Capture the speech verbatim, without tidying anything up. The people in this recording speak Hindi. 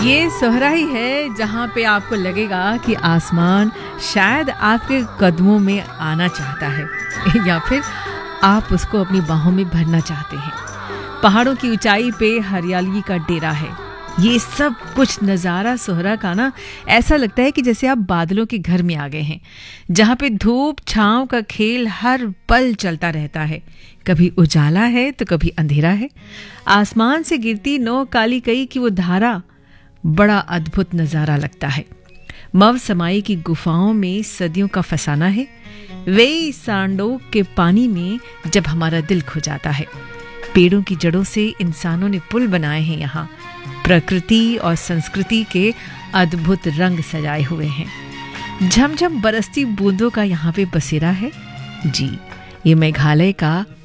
ये सोहरा ही है जहाँ पे आपको लगेगा कि आसमान शायद आपके कदमों में आना चाहता है या फिर आप उसको अपनी बाहों में भरना चाहते हैं। पहाड़ों की ऊंचाई पे हरियाली का डेरा है। ये सब कुछ नज़ारा सोहरा का ना ऐसा लगता है कि जैसे आप बादलों के घर में आ गए हैं, जहाँ पे धूप छांव का खेल हर पल चलता रहता है। कभी उजाला है तो कभी अंधेरा है। आसमान से गिरती नौ काली कई की वो धारा बड़ा अद्भुत नज़ारा लगता है। मव समाई की गुफाओं में सदियों का फसाना है। वे सांडों के पानी में जब हमारा दिल खो जाता है। पेड़ों की जड़ों से इंसानों ने पुल बनाए हैं। यहाँ प्रकृति और संस्कृति के अद्भुत रंग सजाए हुए हैं। झमझम बरसती बूंदों का यहाँ पे बसेरा है। जी, ये मेघालय का